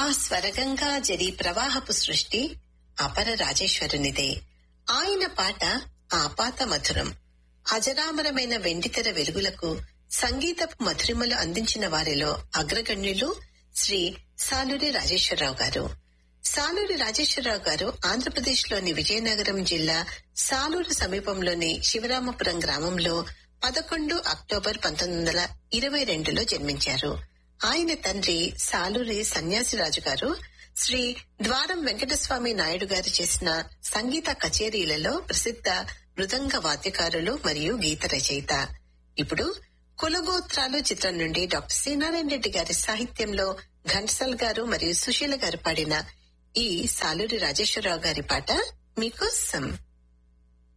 ఆ స్వరగంగా జరి ప్రవాహపు సృష్టి అపర రాజేశ్వరునిదే. ఆయన పాట ఆపాత మధురం. అజరామరమైన వెండితెర వెలుగులకు సంగీతపు మధురిమలు అందించిన వారిలో అగ్రగణ్యులు శ్రీ సాలూరి రాజేశ్వరరావు గారు. సాలూరి రాజేశ్వరరావు గారు ఆంధ్రప్రదేశ్ లోని విజయనగరం జిల్లా సాలూరు సమీపంలోని శివరామపురం గ్రామంలో 11 అక్టోబర్ 1922లో జన్మించారు. ఆయన తండ్రి సాలూరి సన్యాసిరాజు గారు శ్రీ ద్వారం వెంకటస్వామి నాయుడు గారు చేసిన సంగీత కచేరీలలో ప్రసిద్ధ మృదంగ వాద్యకారులు మరియు గీత రచయిత. ఇప్పుడు కులగోత్రాలు చిత్రం నుండి డాక్టర్ సి నారాయణ రెడ్డి గారి సాహిత్యంలో ఘంటసాల్ గారు మరియు సుశీల గారు పాడిన ఈ సాలూరి రాజేశ్వరరావు గారి పాట మీకోసం.